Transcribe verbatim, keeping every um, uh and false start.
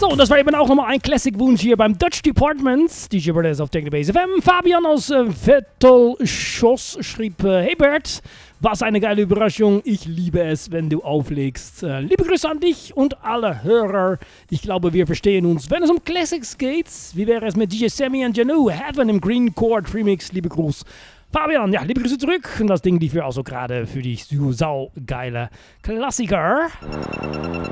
So, und das war eben auch nochmal ein Classic-Wunsch hier beim Dutch Department. D J Brothers auf Technobase F M. Fabian aus äh, Vettelschoss schrieb, äh, hey Bert, was eine geile Überraschung. Ich liebe es, wenn du auflegst. Äh, liebe Grüße an dich und alle Hörer. Ich glaube, wir verstehen uns, wenn es um Classics geht. Wie wäre es mit D J Sammy und Janu? Heaven im Green Chord Remix. Liebe Gruß. Fabian, ja, liebe Grüße zurück. Und das Ding lief ja auch so gerade für dich. So saugeile Klassiker.